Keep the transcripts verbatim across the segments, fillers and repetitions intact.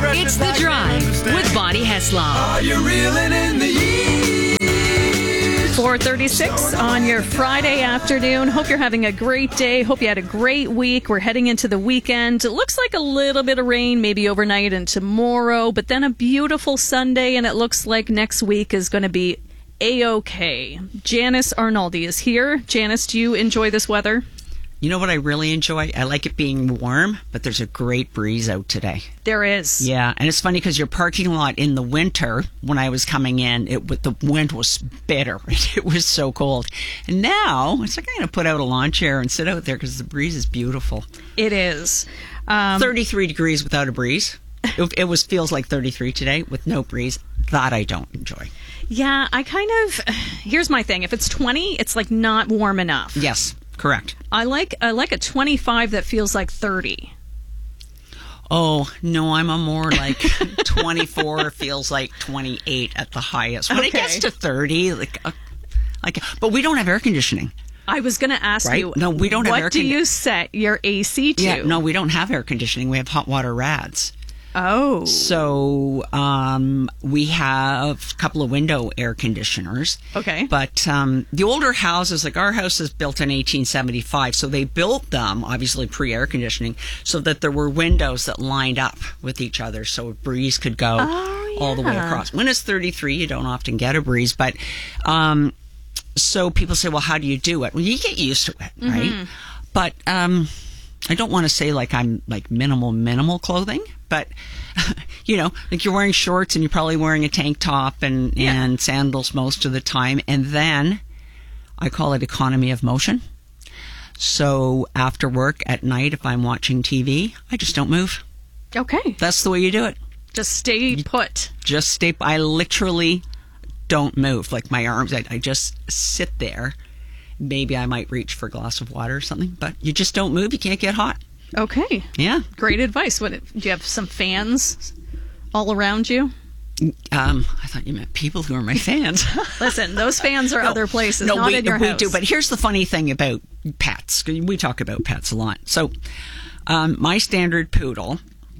It's The Drive with Bonnie Heslop. Are you reeling in the years? four thirty-six on your Friday afternoon. Hope you're having a great day. Hope you had a great week. We're heading into the weekend. It looks like a little bit of rain, maybe overnight and tomorrow, but then a beautiful Sunday, and it looks like next week is going to be A-OK. Janice Arnoldi is here. Janice, do you enjoy this weather? You know what I really enjoy? I like it being warm, but there's a great breeze out today. There is. Yeah, and it's funny because your parking lot in the winter, when I was coming in, it the wind was bitter. It was so cold. And now, it's like I'm going to put out a lawn chair and sit out there because the breeze is beautiful. It is. Um, thirty-three degrees without a breeze. It, it was feels like thirty-three today with no breeze. That I don't enjoy. Yeah, I kind of... Here's my thing. If it's twenty, it's like not warm enough. Yes. Correct. I like I like a twenty-five that feels like thirty. Oh, no, I'm a more like twenty-four feels like twenty-eight at the highest. When Okay. it gets to thirty, like, uh, like, but we don't have air conditioning. I was going to ask Right? you, No, we don't have air what do condi- you set your A C to? Yeah, no, we don't have air conditioning. We have hot water rads. Oh. So um, we have a couple of window air conditioners. Okay. But um, the older houses, like our house is built in eighteen seventy-five, so they built them, obviously pre-air conditioning, so that there were windows that lined up with each other so a breeze could go Oh, all the way yeah. across. When it's thirty-three, you don't often get a breeze, but... Um, so people say, well, how do you do it? Well, you get used to it, right? Mm-hmm. But... Um, I don't want to say like I'm like minimal, minimal clothing, but you know, like you're wearing shorts and you're probably wearing a tank top and, Yeah. and sandals most of the time. And then I call it economy of motion. So after work at night, if I'm watching T V, I just don't move. Okay. That's the way you do it. Just stay put. Just stay. I literally don't move. Like my arms, I, I just sit there. Maybe I might reach for a glass of water or something, but you just don't move. You can't get hot. Okay. Yeah. Great advice. What do you have some fans all around you? Um, I thought you meant people who are my fans. Listen, those fans are No, other places, no, not we, in your we house. do. But here's the funny thing about pets. We talk about pets a lot. So, um, my standard poodle,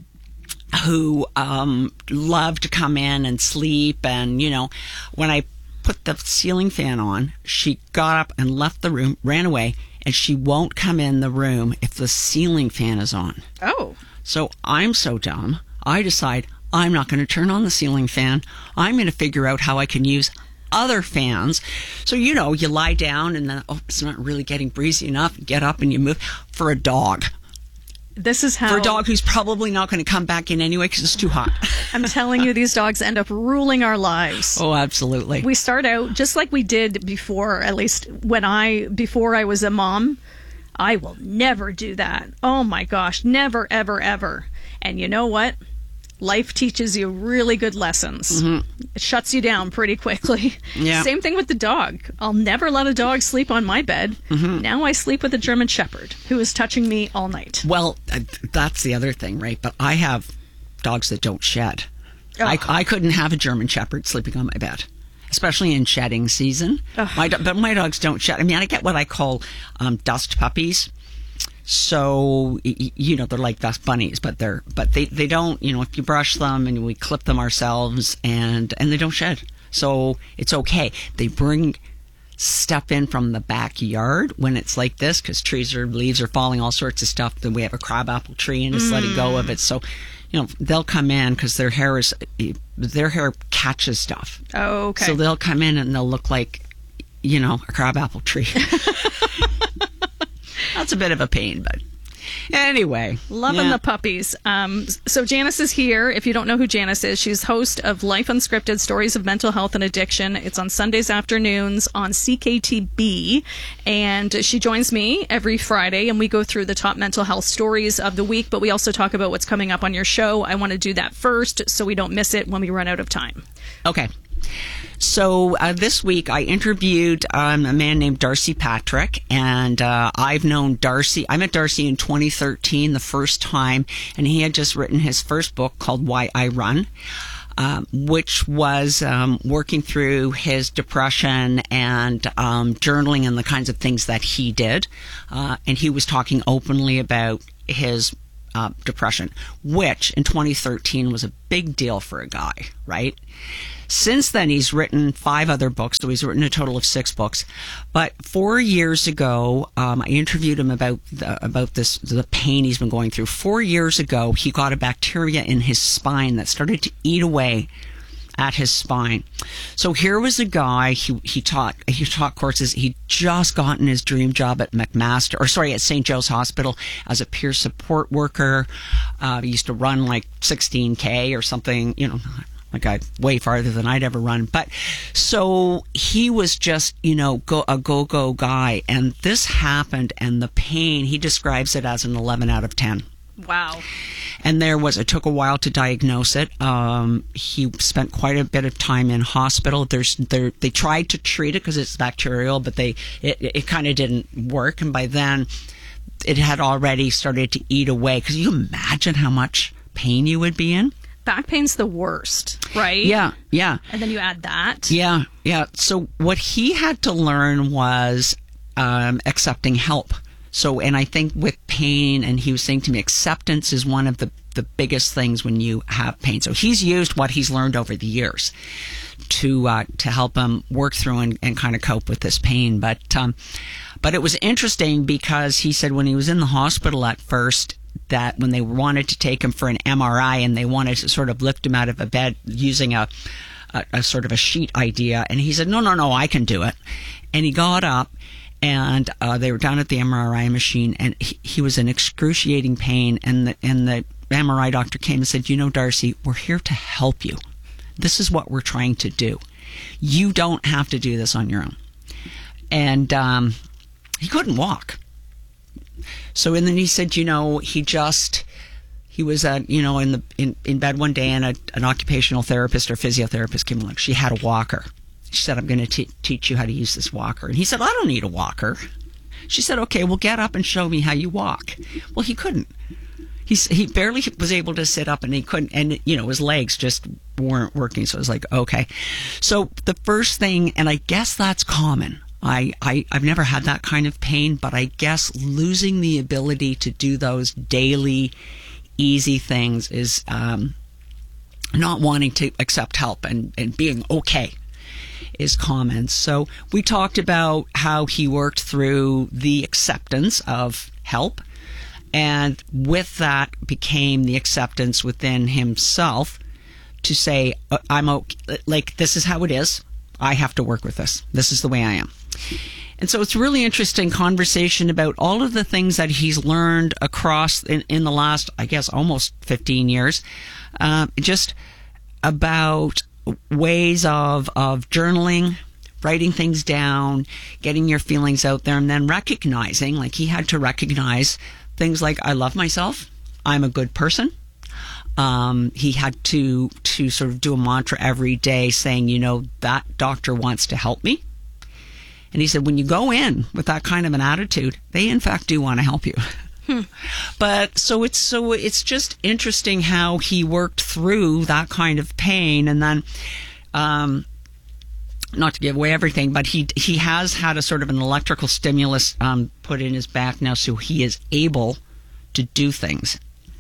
who um, loved to come in and sleep, and you know, when I put the ceiling fan on, she got up and left the room, ran away, and she won't come in the room if the ceiling fan is on. Oh. So I'm so dumb, I decide I'm not going to turn on the ceiling fan. I'm going to figure out how I can use other fans. So, you know, you lie down and then, oh, it's not really getting breezy enough. You get up and you move. For a dog. This is how... For a dog who's probably not going to come back in anyway because it's too hot. I'm telling you, these dogs end up ruling our lives. Oh, absolutely. We start out just like we did before, at least when I, before I was a mom. I will never do that. Oh my gosh, never, ever, ever. And you know what? Life teaches you really good lessons. Mm-hmm. It shuts you down pretty quickly. Yeah. Same thing with the dog. I'll never let a dog sleep on my bed. Mm-hmm. Now I sleep with a German Shepherd who is touching me all night. Well, uh, that's the other thing, right? But I have dogs that don't shed. Oh. I, I couldn't have a German Shepherd sleeping on my bed, especially in shedding season. Oh. My do- but my dogs don't shed. I mean, I get what I call um, dust puppies. So, y- y- you know, they're like dust bunnies, but they're, but they, they don't, you know, if you brush them and we clip them ourselves and, and they don't shed. So it's okay. They bring stuff in from the backyard when it's like this because trees or leaves are falling, all sorts of stuff. Then we have a crabapple tree and just Mm. letting go of it. So, you know, they'll come in because their hair is, their hair catches stuff. Oh, okay. So they'll come in and they'll look like, you know, a crabapple tree. That's a bit of a pain, but anyway. Loving yeah. the puppies. Um, so Janice is here. If you don't know who Janice is, she's host of Life Unscripted, Stories of Mental Health and Addiction. It's on Sundays afternoons on C K T B. And she joins me every Friday, and we go through the top mental health stories of the week, but we also talk about what's coming up on your show. I want to do that first so we don't miss it when we run out of time. Okay. So uh, this week I interviewed um, a man named Darcy Patrick, and uh, I've known Darcy. I met Darcy in twenty thirteen, the first time, and he had just written his first book called Why I Run, um, which was um, working through his depression and um, journaling and the kinds of things that he did. Uh, and he was talking openly about his uh, depression, which in twenty thirteen was a big deal for a guy, right? Since then, he's written five other books, so he's written a total of six books. But four years ago, um, I interviewed him about the, about this the pain he's been going through. Four years ago, he got a bacteria in his spine that started to eat away at his spine. So here was a guy, he he taught he taught courses. He'd just gotten his dream job at McMaster, or sorry, at Saint Joe's Hospital as a peer support worker. Uh, he used to run like sixteen K or something, you know, like I way farther than I'd ever run. But so he was just, you know, go, a go-go guy. And this happened, and the pain, he describes it as an eleven out of ten. Wow. And there was, it took a while to diagnose it. Um, he spent quite a bit of time in hospital. There's, there, they tried to treat it because it's bacterial, but they, it, it kind of didn't work. And by then, it had already started to eat away. Because you imagine how much pain you would be in? Back pain's the worst, right? Yeah, yeah. And then you add that. Yeah, yeah. So what he had to learn was um, accepting help. So, and I think with pain, and he was saying to me, acceptance is one of the, the biggest things when you have pain. So he's used what he's learned over the years to uh, to help him work through and, and kind of cope with this pain. But um, but it was interesting because he said when he was in the hospital at first, that when they wanted to take him for an M R I and they wanted to sort of lift him out of a bed using a, a, a sort of a sheet idea, and he said, no, no, no, I can do it. And he got up. And uh, they were down at the M R I machine, and he, he was in excruciating pain. And the, and the M R I doctor came and said, you know, Darcy, we're here to help you. This is what we're trying to do. You don't have to do this on your own. And um, he couldn't walk. So, and then he said, you know, he just, he was, uh, you know, in the in, in bed one day, and a, an occupational therapist or physiotherapist came along. She had a walker. She said, I'm going to te- teach you how to use this walker. And he said, I don't need a walker. She said, okay, well, get up and show me how you walk. Well, he couldn't. He, he barely was able to sit up, and he couldn't, and, you know, his legs just weren't working. So it was like, okay. So the first thing, and I guess that's common. I, I, I've never had that kind of pain, but I guess losing the ability to do those daily, easy things is um, not wanting to accept help and, and being okay. Is common. So we talked about how he worked through the acceptance of help, and with that became the acceptance within himself to say, I'm okay, like, this is how it is. I have to work with this. This is the way I am. And so it's a really interesting conversation about all of the things that he's learned across in, in the last, I guess, almost fifteen years, uh, just about ways of, of journaling, writing things down, getting your feelings out there, and then recognizing, like he had to recognize things like, I love myself, I'm a good person. Um, he had to, to sort of do a mantra every day saying, you know, that doctor wants to help me. And he said, when you go in with that kind of an attitude, they in fact do want to help you. Hmm. But so it's so it's just interesting how he worked through that kind of pain, and then, um, not to give away everything, but he he has had a sort of an electrical stimulus um, put in his back now, so he is able to do things.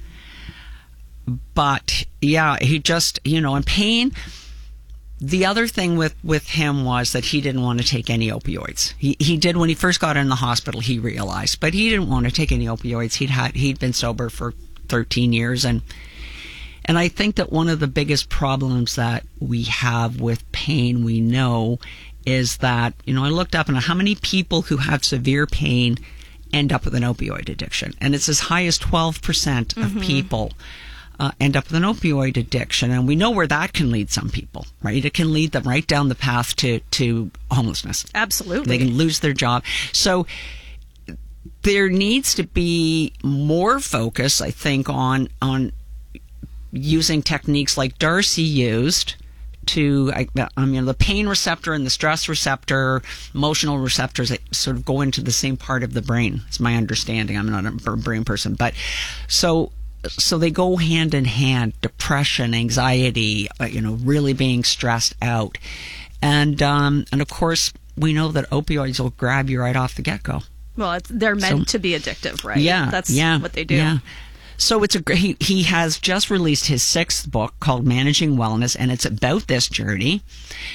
But yeah, he just, you know, in pain. The other thing with, with him was that he didn't want to take any opioids. He he did when he first got in the hospital, he realized, but he didn't want to take any opioids. He'd had he'd been sober for thirteen years, and and I think that one of the biggest problems that we have with pain, we know, is that, you know, I looked up and how many people who have severe pain end up with an opioid addiction, and it's as high as twelve percent of mm-hmm. people. Uh, end up with an opioid addiction, and we know where that can lead some people, right? It can lead them right down the path to, to homelessness. Absolutely. They can lose their job. So there needs to be more focus, I think, on on using techniques like Darcy used to, I, I mean, the pain receptor and the stress receptor, emotional receptors that sort of go into the same part of the brain. It's my understanding. I'm not a brain person, but so So they go hand in hand, depression, anxiety, uh, you know, really being stressed out. And, um, and of course, we know that opioids will grab you right off the get-go. Well, it's, they're meant so, to be addictive, right? Yeah. That's yeah, what they do. Yeah. So it's a great, he, he has just released his sixth book called Managing Wellness, and it's about this journey.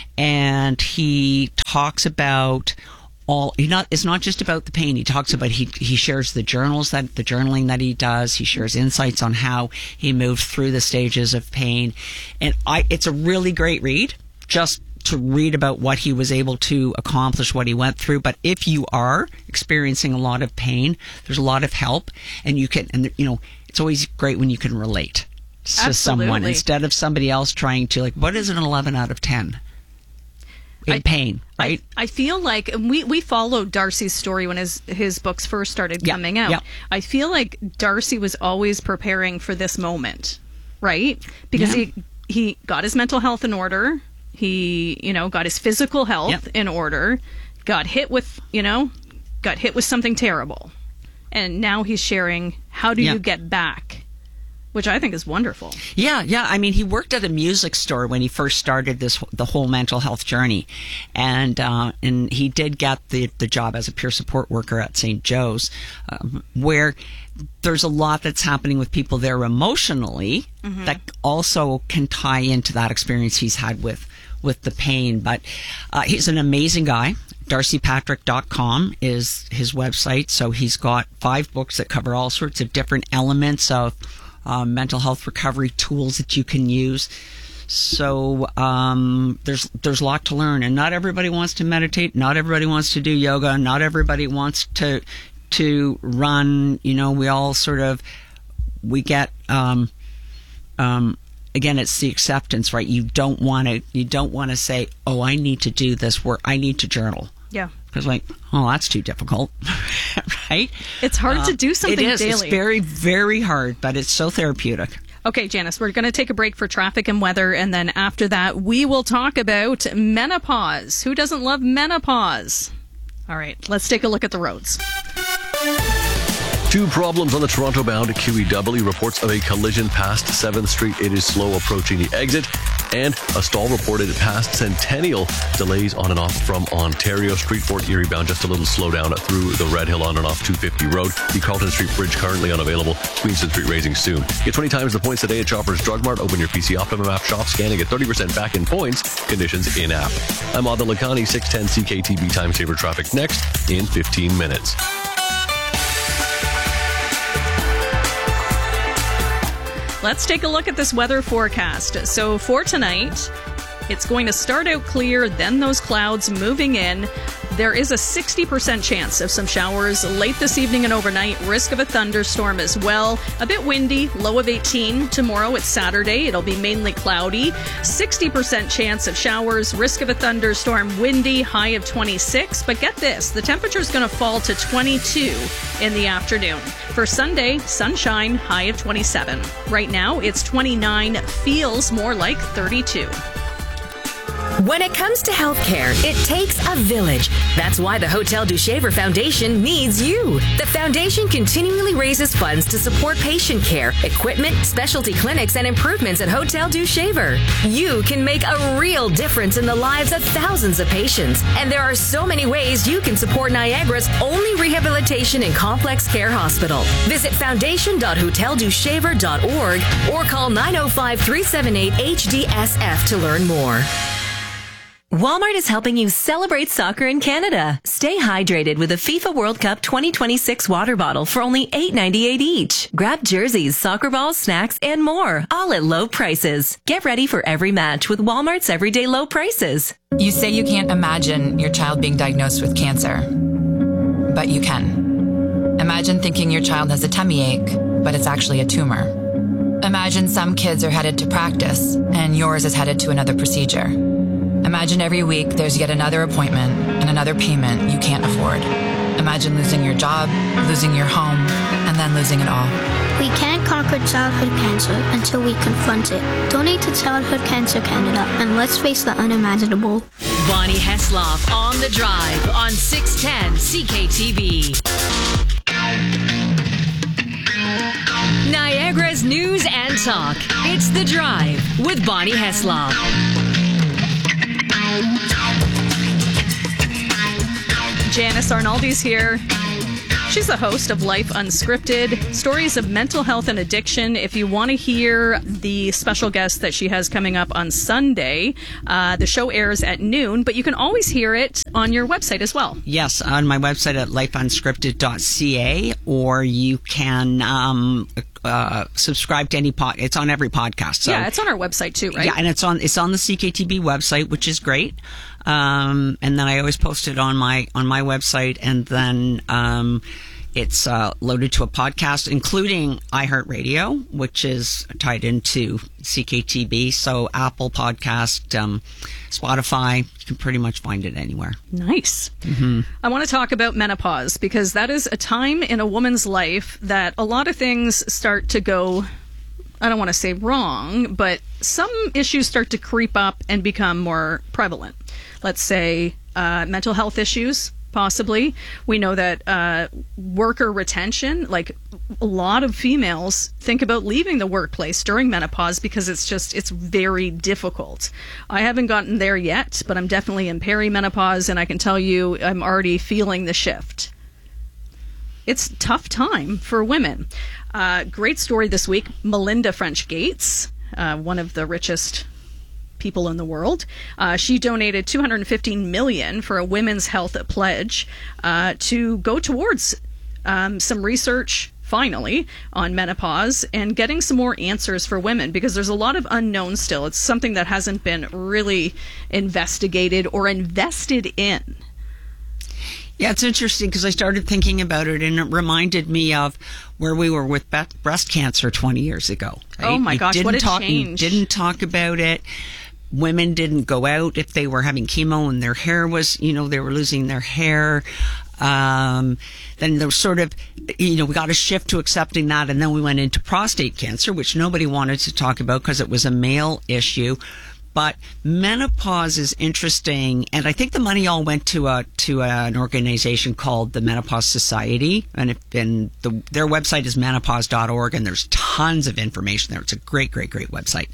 And he talks about all, he not, it's not just about the pain. He talks about, he, he shares the journals that, the journaling that he does. He shares insights on how he moved through the stages of pain. And I, it's a really great read, just to read about what he was able to accomplish, what he went through. But if you are experiencing a lot of pain, there's a lot of help, and you can, and you know, it's always great when you can relate to Absolutely. someone instead of somebody else trying to, like, what is an eleven out of ten in I, pain, right? I, I feel like we, we followed Darcy's story when his, his books first started Yeah, coming out. yeah. I feel like Darcy was always preparing for this moment, right? Because Yeah. he he got his mental health in order. He, you know, got his physical health Yep. in order, got hit with, you know, got hit with something terrible. And now he's sharing, how do Yep. you get back? Which I think is wonderful. Yeah, yeah. I mean, he worked at a music store when he first started this the whole mental health journey, and uh, and he did get the the job as a peer support worker at Saint Joe's, um, where there's a lot that's happening with people there emotionally Mm-hmm. that also can tie into that experience he's had with with the pain. But uh, he's an amazing guy. Darcy Patrick dot com is his website. So he's got five books that cover all sorts of different elements of Um, mental health recovery tools that you can use. So um, there's there's a lot to learn, and not everybody wants to meditate. Not everybody wants to do yoga. Not everybody wants to to run. You know, we all sort of we get um, um, again. It's the acceptance, right? You don't want to you don't want to say, oh, I need to do this work. I need to journal. Yeah. Because, like, oh, that's too difficult, right? It's hard to Uh, do something It is. daily. It's very, very hard, but it's so therapeutic. Okay, Janice, we're going to take a break for traffic and weather, and then after that, we will talk about menopause. Who doesn't love menopause? All right, let's take a look at the roads. Two problems on the Toronto-bound Q E W. Reports of a collision past seventh Street. It is slow approaching the exit. And a stall reported past Centennial. Delays on and off from Ontario Street. Fort Erie bound just a little slowdown through the Red Hill on and off two fifty Road. The Carlton Street Bridge currently unavailable. Queenston Street raising soon. Get twenty times the points today at Shoppers Drug Mart. Open your P C Optimum app shop. Scanning at thirty percent back in points. Conditions in app. I'm Adil Lakhani. six ten C K T B Time Saver Traffic next in fifteen minutes. Let's take a look at this weather forecast. So for tonight, it's going to start out clear, then those clouds moving in. There is a sixty percent chance of some showers late this evening and overnight. Risk of a thunderstorm as well. A bit windy, low of eighteen. Tomorrow, it's Saturday. It'll be mainly cloudy. sixty percent chance of showers. Risk of a thunderstorm, windy, high of twenty-six. But get this, the temperature is going to fall to twenty-two in the afternoon. For Sunday, sunshine, high of twenty-seven. Right now, it's twenty-nine. Feels more like thirty-two. When it comes to healthcare, it takes a village. That's why the Hotel du Shaver Foundation needs you. The foundation continually raises funds to support patient care, equipment, specialty clinics, and improvements at Hotel du Shaver. You can make a real difference in the lives of thousands of patients. And there are so many ways you can support Niagara's only rehabilitation and complex care hospital. Visit foundation dot hotel du shaver dot org or call nine oh five, three seven eight, H D S F to learn more. Walmart is helping you celebrate soccer in Canada. Stay hydrated with a FIFA World Cup twenty twenty-six water bottle for only eight ninety-eight each. Grab jerseys, soccer balls, snacks, and more, all at low prices. Get ready for every match with Walmart's everyday low prices. You say you can't imagine your child being diagnosed with cancer, but you can. Imagine thinking your child has a tummy ache, but it's actually a tumor. Imagine some kids are headed to practice and yours is headed to another procedure. Imagine every week there's yet another appointment and another payment you can't afford. Imagine losing your job, losing your home, and then losing it all. We can't conquer childhood cancer until we confront it. Donate to Childhood Cancer Canada and let's face the unimaginable. Bonnie Hesloff on The Drive on six ten C K T V. Niagara's news and talk. It's The Drive with Bonnie Hesloff. Janice Arnaldi's here. She's the host of Life Unscripted, stories of mental health and addiction. If you want to hear the special guest that she has coming up on Sunday, uh, the show airs at noon, but you can always hear it on your website as well. Yes, on my website at life unscripted dot c a, or you can um, uh, subscribe to any pod. It's on every podcast. So. Yeah, it's on our website too, right? Yeah, and it's on it's on the C K T B website, which is great. Um, and then I always post it on my on my website, and then um, it's uh, loaded to a podcast, including iHeartRadio, which is tied into C K T B. So Apple Podcast, um, Spotify, you can pretty much find it anywhere. Nice. Mm-hmm. I want to talk about menopause because that is a time in a woman's life that a lot of things start to go, I don't want to say wrong, but some issues start to creep up and become more prevalent. Let's say uh, mental health issues, possibly. We know that uh, worker retention, like a lot of females think about leaving the workplace during menopause because it's just, it's very difficult. I haven't gotten there yet, but I'm definitely in perimenopause, and I can tell you I'm already feeling the shift. It's a tough time for women. Uh, great story this week. Melinda French Gates, uh, one of the richest people in the world. Uh, she donated two hundred fifteen million dollars for a women's health pledge uh, to go towards um, some research, finally, on menopause and getting some more answers for women, because there's a lot of unknowns still. It's something that hasn't been really investigated or invested in. Yeah, it's interesting because I started thinking about it, and it reminded me of where we were with be- breast cancer twenty years ago. Right? Oh my You gosh, didn't what a talk, change. You didn't talk about it. Women didn't go out if they were having chemo and their hair was, you know, they were losing their hair. Um, then there was sort of, you know, we got a shift to accepting that, and then we went into prostate cancer, which nobody wanted to talk about because it was a male issue. But menopause is interesting, and I think the money all went to a to an organization called the Menopause Society, and, if, and the, their website is menopause dot org, and there's tons of information there. It's a great, great, great website.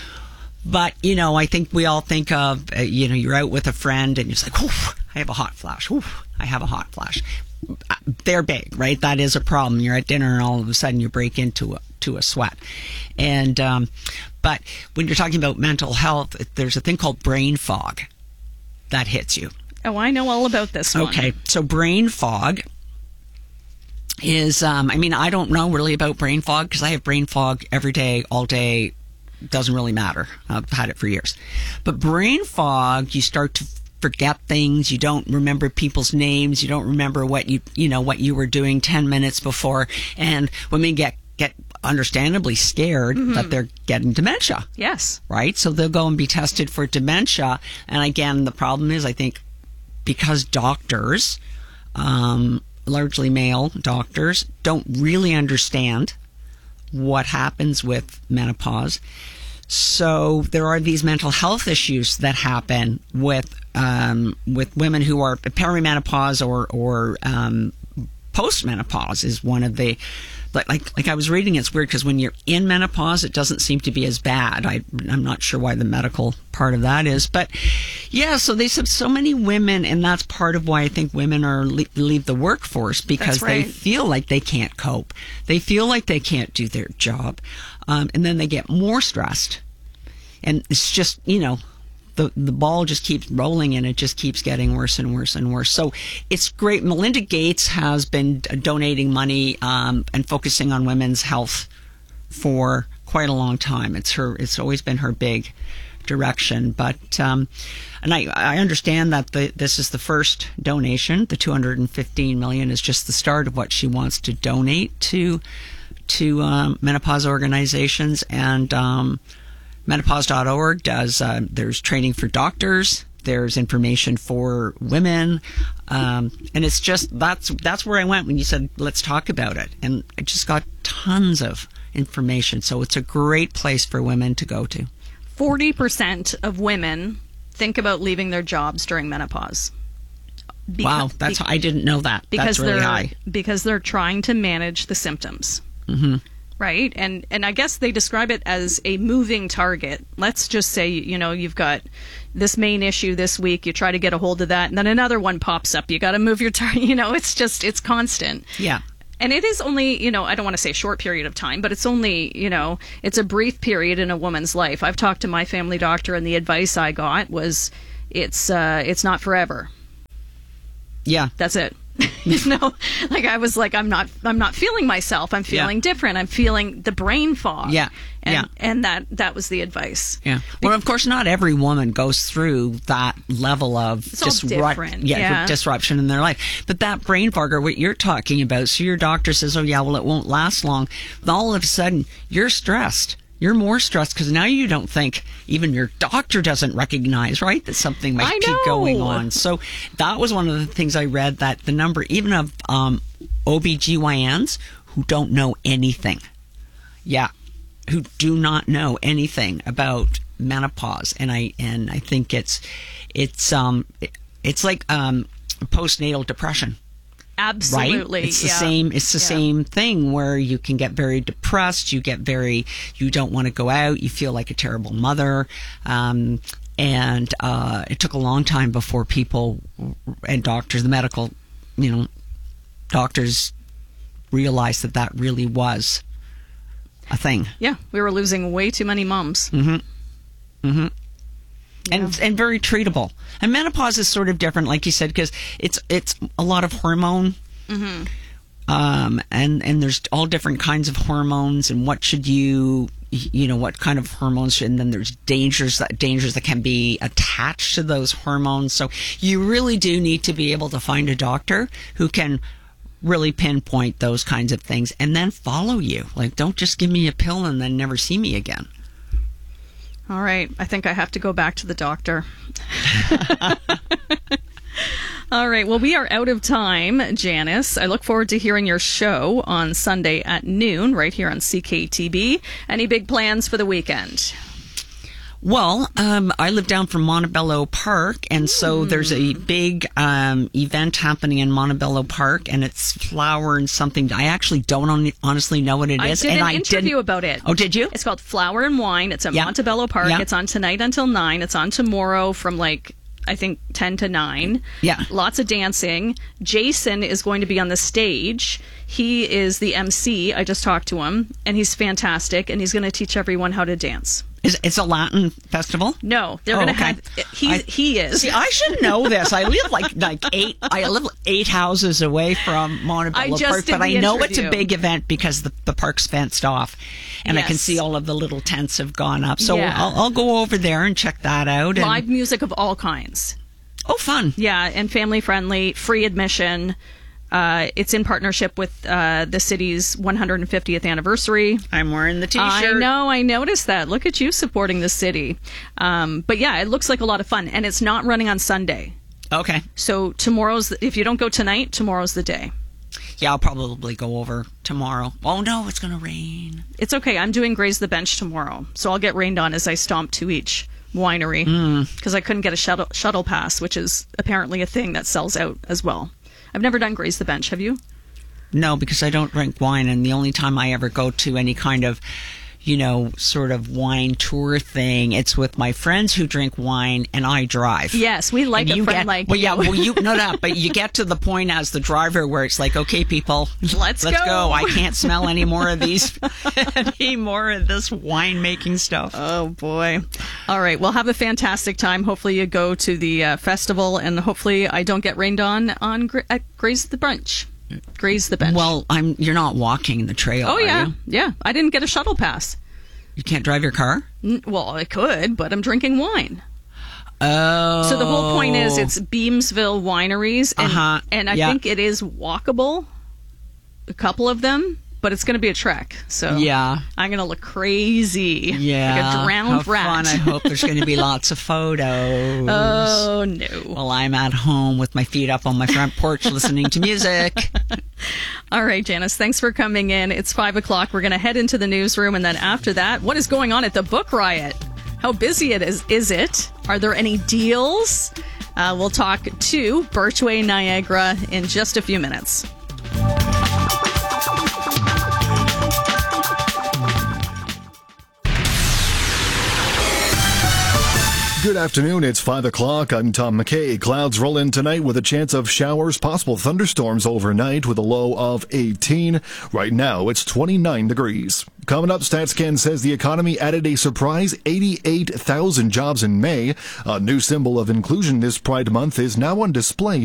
But, you know, I think we all think of, uh, you know, you're out with a friend and you're just like, oof, I have a hot flash. Oof, I have a hot flash. They're big, right? That is a problem. You're at dinner and all of a sudden you break into a, to a sweat. And, um, but when you're talking about mental health, there's a thing called brain fog that hits you. Oh, I know all about this one. Okay. So brain fog is, um, I mean, I don't know really about brain fog because I have brain fog every day, all day. Doesn't really matter. I've had it for years. But brain fog, you start to forget things. You don't remember people's names. You don't remember what you, you know, what you were doing ten minutes before. And women get, get understandably scared mm-hmm. that they're getting dementia. Yes. Right? So they'll go and be tested for dementia. And again, the problem is, I think, because doctors, um, largely male doctors, don't really understand what happens with menopause. So there are these mental health issues that happen with um, with women who are perimenopause or or um, postmenopause is one of the like like like I was reading. It's weird because when you're in menopause, it doesn't seem to be as bad. I I'm not sure why the medical part of that is, but yeah. So they said so many women, and that's part of why I think women are le- leave the workforce because That's right. they feel like they can't cope. They feel like they can't do their job, um, and then they get more stressed, and it's just you know. The, the ball just keeps rolling and it just keeps getting worse and worse and worse. So it's great. Melinda Gates has been donating money um, and focusing on women's health for quite a long time. It's her. It's always been her big direction. But um, and I, I understand that the, this is the first donation. The two hundred fifteen million dollars is just the start of what she wants to donate to to um, menopause organizations and. Um, menopause dot org does, uh, there's training for doctors, there's information for women, um, and it's just, that's that's where I went when you said, let's talk about it. And I just got tons of information. So it's a great place for women to go to. forty percent of women think about leaving their jobs during menopause. Beca- wow, that's be- I didn't know that. Because that's really they're, high. Because they're trying to manage the symptoms. Mm-hmm. Right? And and I guess they describe it as a moving target. Let's just say, you know, you've got this main issue this week. You try to get a hold of that, and then another one pops up. You got to move your turn. You know, it's just, it's constant. Yeah. And it is only, you know, I don't want to say a short period of time, but it's only, you know, it's a brief period in a woman's life. I've talked to my family doctor, and the advice I got was, it's uh, it's not forever. Yeah. That's it. You know, like I was like, I'm not, I'm not feeling myself. I'm feeling Yeah. different. I'm feeling the brain fog. Yeah. And, Yeah. and that, that was the advice. Yeah. Well, of course, not every woman goes through that level of It's all different. yeah, Yeah. disruption in their life. But that brain fog, or what you're talking about, so your doctor says, oh, yeah, well, it won't last long. Then all of a sudden, you're stressed. You're more stressed because now you don't think, even your doctor doesn't recognize, right, that something might I be know. going on. So that was one of the things I read, that the number even of um, O B G Y Ns who don't know anything. Yeah. Who do not know anything about menopause. And I and I think it's it's um it's like um postnatal depression. Absolutely. Right? It's the yeah. same it's the Yeah. same thing, where you can get very depressed, you get very you don't want to go out, you feel like a terrible mother. Um and uh it took a long time before people and doctors, the medical, you know, doctors realized that that really was a thing. Yeah. We were losing way too many moms. Mm-hmm. Mm-hmm. And and very treatable. And menopause is sort of different, like you said, because it's it's a lot of hormone. Mm-hmm. Um, and and there's all different kinds of hormones, and what should you, you know, what kind of hormones should, and then there's dangers that dangers that can be attached to those hormones. So you really do need to be able to find a doctor who can really pinpoint those kinds of things, and then follow you. Like, don't just give me a pill and then never see me again. All right. I think I have to go back to the doctor. All right. Well, we are out of time, Janice. I look forward to hearing your show on Sunday at noon right here on C K T B. Any big plans for the weekend? Well, um, I live down from Montebello Park, and so there's a big um, event happening in Montebello Park, and it's Flower and something. I actually don't on- honestly know what it I is. did and an I interview didn't- about it. Oh, did you? It's called Flower and Wine. It's at Yeah. Montebello Park. Yeah. It's on tonight until nine. It's on tomorrow from like, I think, ten to nine. Yeah. Lots of dancing. Jason is going to be on the stage. He is the M C. I just talked to him, and he's fantastic, and he's going to teach everyone how to dance. Is it's a Latin festival? No, they're Oh, going to okay. have. He I- he is. See, I should know this. I live like like eight. I live eight houses away from Montebello I just Park, did but I the know it's a interview. big event because the, the park's fenced off, and I can Yes. see all of the little tents have gone up. So Yeah. I'll, I'll go over there and check that out. And, Live music of all kinds. oh, fun! Yeah, and family friendly, free admission. Uh, it's in partnership with uh, the city's one hundred fiftieth anniversary. I'm wearing the T-shirt. I know, I noticed that. Look at you supporting the city. Um, but yeah, it looks like a lot of fun, and it's not running on Sunday. Okay. So tomorrow's, if you don't go tonight, tomorrow's the day. Yeah, I'll probably go over tomorrow. Oh no, it's gonna rain. It's okay. I'm doing Graze the Bench tomorrow, so I'll get rained on as I stomp to each winery because I couldn't get a shuttle shuttle pass, which is apparently a thing that sells out as well. I've never done Graze the Bench. Have you? No, because I don't drink wine, and the only time I ever go to any kind of, you know, sort of wine tour thing, it's with my friends who drink wine, and I drive. Yes, we like And a you friend get, like well, you. yeah, well, you no, no, but you get to the point as the driver where it's like, okay, people, Let's let's go. go. I can't smell any more of these, any more of this wine making stuff. Oh boy! All right, well, have a fantastic time. Hopefully, you go to the uh, festival, and hopefully, I don't get rained on on Gra- at Graze the Bench. Graze the Bench. Well, I'm. You're not walking the trail. oh are yeah, you? yeah. I didn't get a shuttle pass. You can't drive your car. N- Well, I could, but I'm drinking wine. Oh. So the whole point is, it's Beamsville wineries, and, Uh-huh. and I Yeah. think it is walkable. A couple of them, but it's going to be a trek. So Yeah. I'm going to look crazy, Yeah. like a drowned How rat. fun. I hope there's going to be lots of photos. Oh no! While I'm at home with my feet up on my front porch listening to music. All right, Janice, thanks for coming in. It's five o'clock. We're going to head into the newsroom, and then after that, what is going on at the Book Riot? How busy it is? Is it? Are there any deals? Uh, we'll talk to Birchway Niagara in just a few minutes. Good afternoon, it's five o'clock. I'm Tom McKay. Clouds roll in tonight with a chance of showers, possible thunderstorms overnight with a low of eighteen. Right now, it's twenty-nine degrees. Coming up, StatsCan says the economy added a surprise eighty-eight thousand jobs in May. A new symbol of inclusion this Pride Month is now on display